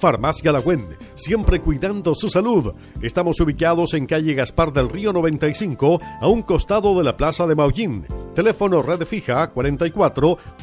Farmacia La Güen, siempre cuidando su salud. Estamos ubicados en calle Gaspar del Río 95, a un costado de la Plaza de Maullín. Teléfono red fija 44